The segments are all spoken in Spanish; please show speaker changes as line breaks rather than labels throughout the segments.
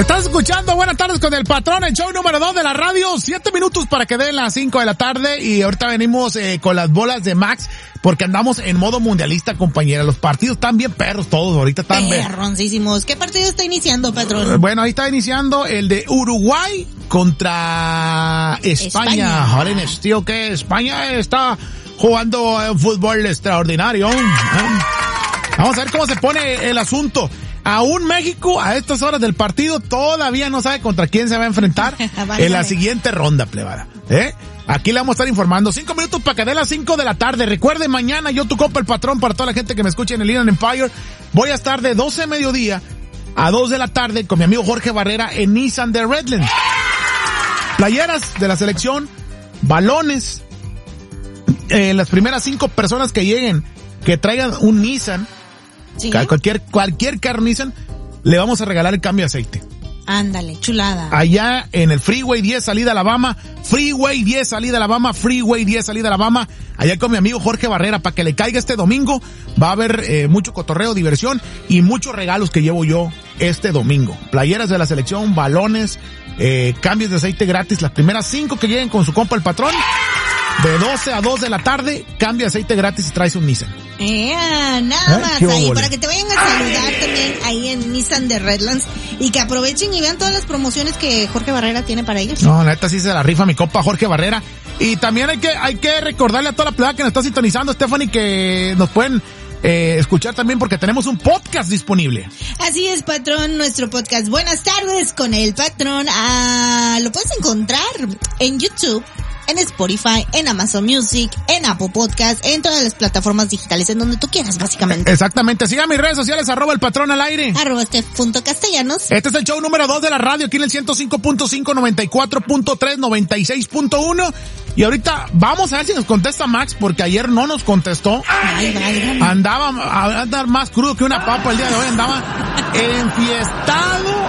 Estás escuchando Buenas Tardes con el Patrón, el show número 2 de la radio. 7 minutos para que den las 5 de la tarde y ahorita venimos con las bolas de Max porque andamos en modo mundialista, compañera. Los partidos están bien perros todos, ahorita están
perroncísimos. ¿Qué partido está iniciando, Patrón?
Bueno, ahí está iniciando el de Uruguay contra España. Ahora en estilo que España está jugando un fútbol extraordinario. Vamos a ver cómo se pone el asunto. Aún México, a estas horas del partido, todavía no sabe contra quién se va a enfrentar en la siguiente ronda, plebada. Aquí le vamos a estar informando. 5 minutos para que dé las 5 de la tarde. Recuerde, mañana yo, tu compa, el Patrón, para toda la gente que me escuche en el Inland Empire, voy a estar de 12 de mediodía a 2 de la tarde con mi amigo Jorge Barrera en Nissan de Redlands. Playeras de la selección, balones, las primeras 5 personas que lleguen, que traigan un Nissan, ¿sí? Cualquier carro Nissan, le vamos a regalar el cambio de aceite.
Ándale, chulada.
Allá en el Freeway 10 salida Alabama, Freeway 10 salida Alabama, allá con mi amigo Jorge Barrera, para que le caiga este domingo. Va a haber mucho cotorreo, diversión y muchos regalos que llevo yo este domingo. Playeras de la selección, balones, cambios de aceite gratis, las primeras 5 que lleguen con su compa el Patrón. De 12 a 2 de la tarde, cambia aceite gratis y traes un Nissan.
Nada más ahí, para que te vayan a saludar también ahí en Nissan de Redlands y que aprovechen y vean todas las promociones que Jorge Barrera tiene para ellos.
No, neta sí se la rifa mi compa Jorge Barrera. Y también hay que recordarle a toda la plebe que nos está sintonizando, Stephanie, que nos pueden escuchar también porque tenemos un podcast disponible.
Así es, Patrón, nuestro podcast Buenas Tardes con el Patrón. Lo puedes encontrar en YouTube, en Spotify, en Amazon Music, en Apple Podcast, en todas las plataformas digitales, en donde tú quieras, básicamente.
Exactamente. Sigan mis redes sociales, @el Patrón al aire.
@Steph.Castellanos.
Este es el show número 2 de la radio, aquí en el 105.5, 94.3, 96.1. Y ahorita vamos a ver si nos contesta Max, porque ayer no nos contestó. Andaba a andar más crudo que una papa el día de hoy, andaba enfiestado.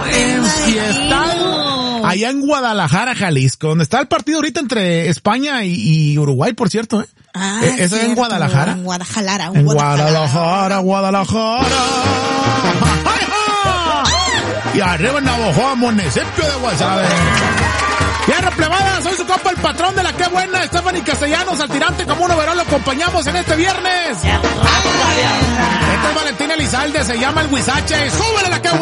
Allá en Guadalajara, Jalisco, donde está el partido ahorita entre España y Uruguay, por cierto, eso es en Guadalajara.
En Guadalajara.
Y arriba en Navojoa, municipio de Guasave. Fierro, plebada, soy su compa el Patrón de la que buena, Stephanie Castellanos, al tirante como un overol, lo acompañamos en este viernes. Este es Valentín Elizalde, se llama el Huizache, súbele la que buena.